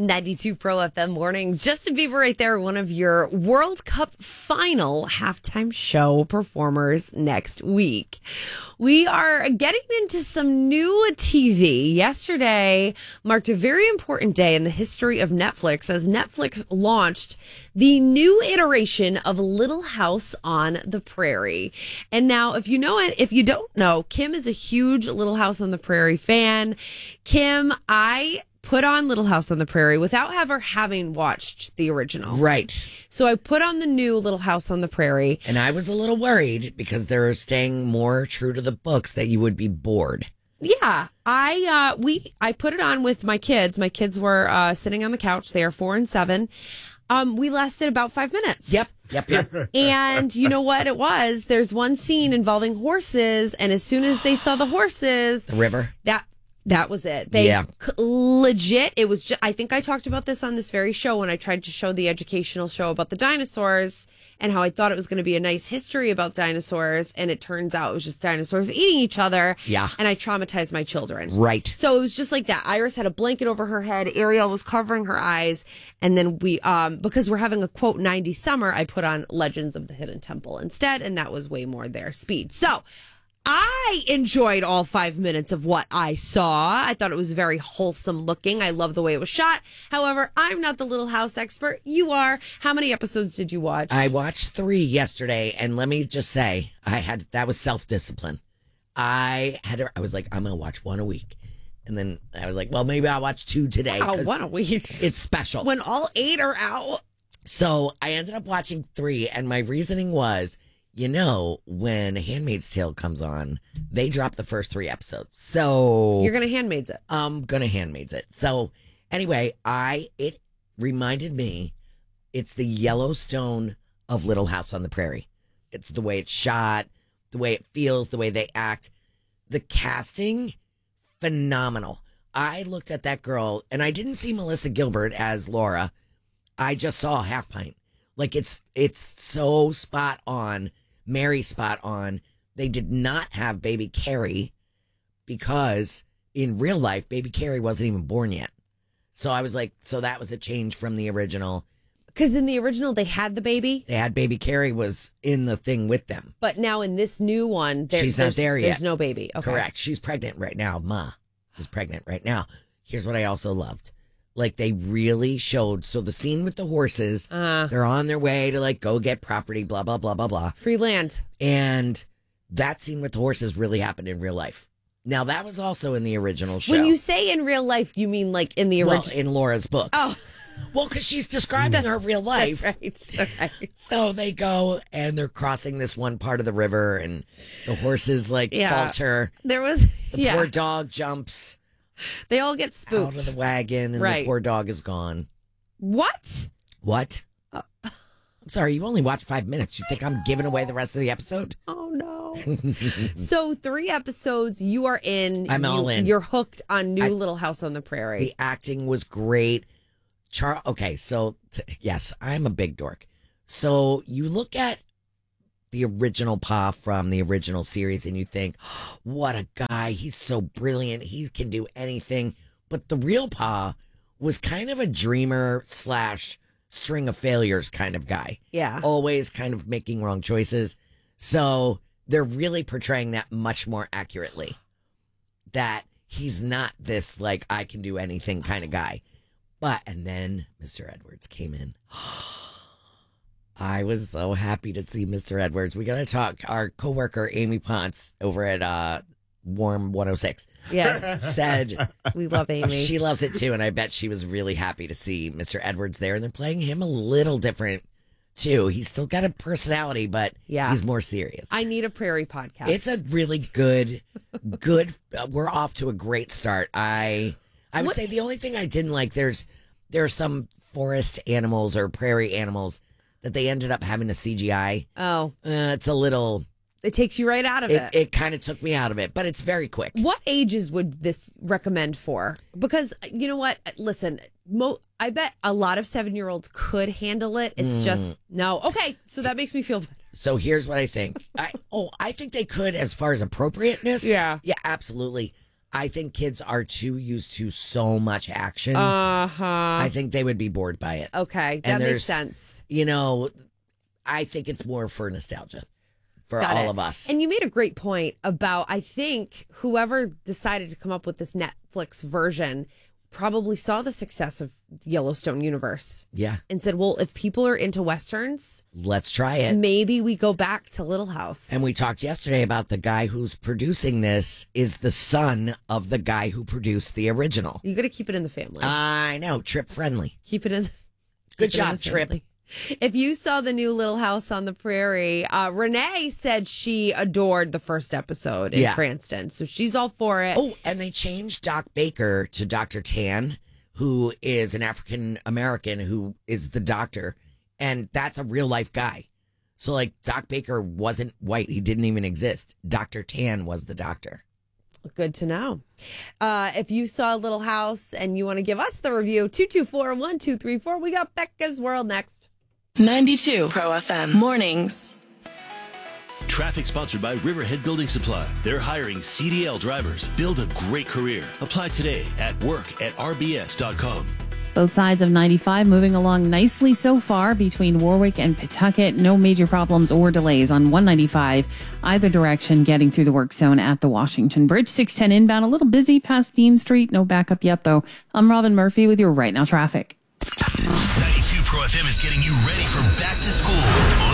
92 Pro FM mornings. Justin Bieber right there, one of your World Cup final halftime show performers next week. We are getting into some new TV. Yesterday marked a very important day in the history of Netflix as Netflix launched the new iteration of Little House on the Prairie. And now, if you know it, if you don't know, Kim is a huge Little House on the Prairie fan. Kim, I put on Little House on the Prairie without ever having watched the original. Right. So I put on the new Little House on the Prairie. And I was a little worried because they're staying more true to the books that you would be bored. Yeah, I put it on with my kids. My kids were sitting on the couch. They are 4 and 7. We lasted about 5 minutes. Yep. And you know what it was? There's one scene involving horses, and as soon as they saw the horses, The river. That was it. Legit. It was just, I think I talked about this on this very show when I tried to show the educational show about the dinosaurs and how I thought it was going to be a nice history about dinosaurs. And it turns out it was just dinosaurs eating each other. Yeah. And I traumatized my children. Right. So it was just like that. Iris had a blanket over her head. Ariel was covering her eyes. And then we, because we're having a quote 90 summer, I put on Legends of the Hidden Temple instead. And that was way more their speed. So I enjoyed all 5 minutes of what I saw. I thought it was very wholesome looking. I love the way it was shot. However, I'm not the Little House expert. You are. How many episodes did you watch? I watched 3 yesterday, and let me just say, that was self-discipline. I was like, I'm going to watch 1 a week. And then I was like, well, maybe I'll watch 2 today. Oh, 1 a week. It's special. When all 8 are out. So I ended up watching 3, and my reasoning was, when Handmaid's Tale comes on, they drop the first 3 episodes. So you're going to Handmaids it. I'm going to Handmaids it. So anyway, it reminded me, it's the Yellowstone of Little House on the Prairie. It's the way it's shot, the way it feels, the way they act. The casting, phenomenal. I looked at that girl, and I didn't see Melissa Gilbert as Laura. I just saw Half Pint. Like, it's so spot on. Mary spot on. They did not have baby Carrie because in real life, baby Carrie wasn't even born yet. So I was like, so that was a change from the original. Because in the original, they had the baby. They had baby Carrie was in the thing with them. But now in this new one, she's not there yet. There's no baby. Okay. Correct. She's pregnant right now. Ma is pregnant right now. Here's what I also loved. Like, they really showed, so the scene with the horses, they're on their way to, like, go get property, blah, blah, blah, blah, blah. Free land. And that scene with the horses really happened in real life. Now, that was also in the original show. When you say in real life, you mean, like, in the original? Well, in Laura's books. Oh. Well, because she's describing her real life. That's right. So they go, and they're crossing this one part of the river, and the horses, like, falter. There was, The poor dog jumps. They all get spooked. Out of the wagon, and the poor dog is gone. What? I'm sorry, you only watched 5 minutes. You think I'm giving away the rest of the episode? Oh, no. So 3 episodes, you are in. I'm all in. You're hooked on Little House on the Prairie. The acting was great. Okay, so, yes, I'm a big dork. So you look at the original Pa from the original series and you think, oh, what a guy. He's so brilliant. He can do anything. But the real Pa was kind of a dreamer / string of failures kind of guy. Yeah. Always kind of making wrong choices. So they're really portraying that much more accurately. That he's not this, like, I can do anything kind of guy. And then Mr. Edwards came in. I was so happy to see Mr. Edwards. We got to talk. Our coworker, Amy Ponce, over at Warm 106, said we love Amy. She loves it too, and I bet she was really happy to see Mr. Edwards there. And they're playing him a little different too. He's still got a personality, but he's more serious. I need a Prairie podcast. It's a really good. We're off to a great start. I would say the only thing I didn't like, there are some forest animals or prairie animals that they ended up having to CGI. Oh. It's a little... It takes you right out of it. It kind of took me out of it, but it's very quick. What ages would this recommend for? Because, you know what? Listen, I bet a lot of 7-year-olds could handle it. It's just, no. Okay, so that makes me feel better. So here's what I think. I think they could as far as appropriateness. Yeah. Yeah, absolutely. I think kids are too used to so much action. Uh-huh. I think they would be bored by it. Okay, that makes sense. You know, I think it's more for nostalgia for all of us. And you made a great point about, I think, whoever decided to come up with this Netflix version probably saw the success of Yellowstone universe. Yeah. And said, well, if people are into Westerns, let's try it. Maybe we go back to Little House. And we talked yesterday about the guy who's producing this is the son of the guy who produced the original. You got to keep it in the family. I know. Trip friendly. Keep it in. Good job, Trip. If you saw the new Little House on the Prairie, Renee said she adored the first episode in Cranston. So she's all for it. Oh, and they changed Doc Baker to Dr. Tan, who is an African American who is the doctor. And that's a real life guy. So, like, Doc Baker wasn't white. He didn't even exist. Dr. Tan was the doctor. Good to know. If you saw Little House and you want to give us the review, 224-1234. We got Becca's World next. 92 Pro FM Mornings. Traffic sponsored by Riverhead Building Supply. They're hiring CDL drivers. Build a great career. Apply today at work@rbs.com. Both sides of 95 moving along nicely so far between Warwick and Pawtucket. No major problems or delays on 195 either direction getting through the work zone at the Washington Bridge. 610 inbound, a little busy past Dean Street. No backup yet, though. I'm Robin Murphy with your Right Now Traffic. 92 Pro FM is getting you ready for back to school.